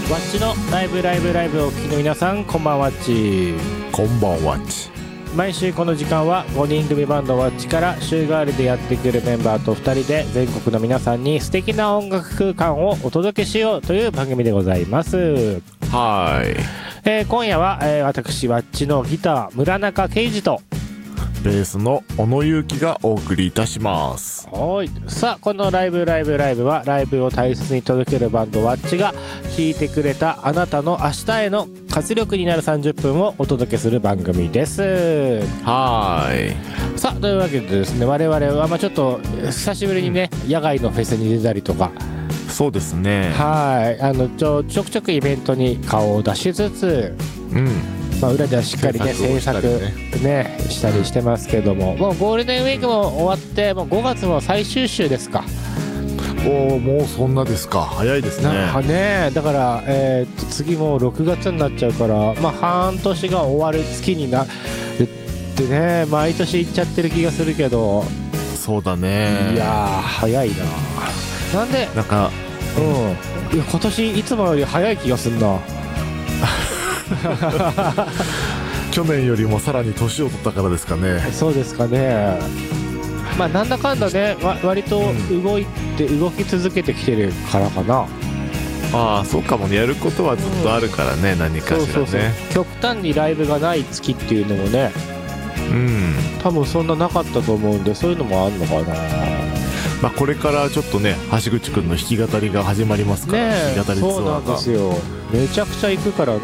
ワッチのライブをお聞きの皆さん、こんばんはっち。 こんばんはっち。 毎週この時間は5人組バンドワッチから週替わりでやってくるメンバーと2人で全国の皆さんに素敵な音楽空間をお届けしようという番組でございます。 はい、 今夜は、私ワッチのギター村中圭司とベースの小野裕樹がお送りいたします。 はい。さあ、このライブはライブを大切に届けるバンドワッチが聴いてくれたあなたの明日への活力になる30分をお届けする番組です。 はい。 さあ、というわけでですね、我々はちょっと久しぶりにね、野外のフェスに出たりとか、 そうですね。 はい、ちょくちょくイベントに顔を出しつつ、裏ではしっかりね制作ねしたりしてますけども、もうゴールデンウィークも終わってもう5月も最終週ですか。 もうそんなですか。早いですね。 なんかね、だから、次もう6月になっちゃうから、半年が終わる月になるってね、毎年行っちゃってる気がするけど。 そうだね。 いやー早いな。なんでなんかいや今年いつもより早い気がすんな。 去年よりもさらに年を取ったからですかね。 そうですかね。なんだかんだね、割と動き続けてきてるからかな。 ああ、そうかもね。やることはずっとあるからね、何かしらね。 極端にライブがない月っていうのもね、多分そんななかったと思うんで、そういうのもあるのかな。 これからちょっとね、橋口くんの弾き語りが始まりますから、 ね、 弾き語りツアーが。 そうなんですよ。めちゃくちゃ行くから